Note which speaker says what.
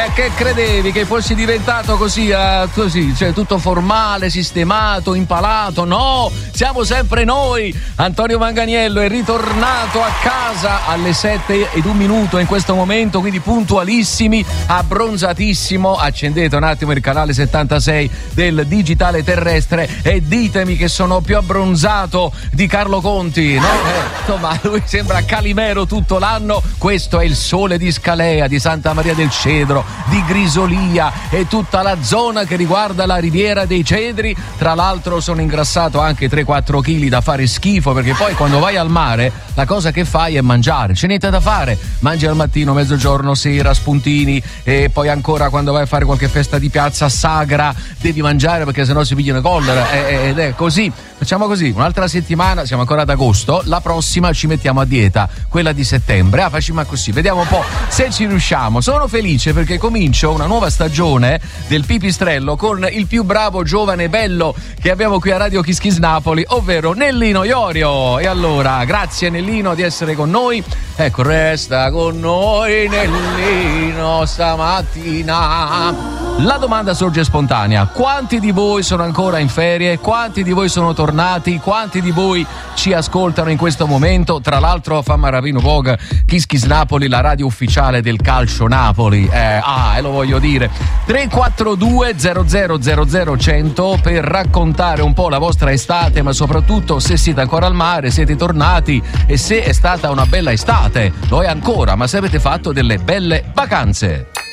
Speaker 1: Che credevi che fossi diventato così, cioè tutto formale, sistemato, impalato? No, siamo sempre noi. Antonio Manganiello è ritornato a casa alle 7:01 in questo momento, quindi puntualissimi, abbronzatissimo. Accendete un attimo il canale 76 del digitale terrestre e ditemi che sono più abbronzato di Carlo Conti, no? Insomma, lui sembra Calimero tutto l'anno. Questo è il sole di Scalea, di Santa Maria del Cedro, di Grisolia e tutta la zona che riguarda la Riviera dei Cedri. Tra l'altro sono ingrassato anche 3-4 kg da fare schifo, perché poi quando vai al mare la cosa che fai è mangiare, c'è niente da fare, mangi al mattino, mezzogiorno, sera, spuntini, e poi ancora quando vai a fare qualche festa di piazza sagra devi mangiare perché sennò si pigliano collera, ed è così. Facciamo così, un'altra settimana, siamo ancora ad agosto, la prossima ci mettiamo a dieta, quella di settembre, facciamo così, vediamo un po' se ci riusciamo. Sono felice perché comincio una nuova stagione del Pipistrello con il più bravo, giovane e bello che abbiamo qui a Radio Kiss Kiss Napoli, ovvero Nellino Iorio. E allora, grazie Nellino di essere con noi. Ecco, resta con noi Nellino stamattina. La domanda sorge spontanea: quanti di voi sono ancora in ferie? Quanti di voi sono tornati? Quanti di voi ci ascoltano in questo momento? Tra l'altro fa Maravino Vogue Kiss Kiss Napoli, la radio ufficiale del calcio Napoli, lo voglio dire. 342 00 100 per raccontare un po' la vostra estate, ma soprattutto se siete ancora al mare, siete tornati e se è stata una bella estate. Lo è ancora, ma se avete fatto delle belle vacanze.